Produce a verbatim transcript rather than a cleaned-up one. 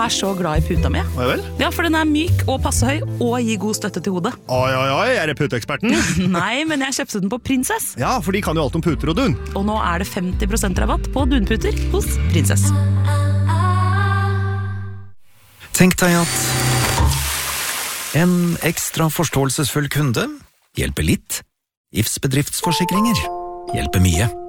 er så glad i puta mi. Ja vel? Ja, for den er myk og passehøy og gir god støtte til hodet. Oi, oi, oi, er det puteeksperten? Nei, men jeg kjøpte den på Princess. Ja, for de kan jo alt om puter og dun. Og nå er det femti prosent rabatt på dunputer hos Princess. Tenk deg at en ekstra forståelsesfull kunde hjelper litt. I F S bedriftsforsikringer hjelper mye.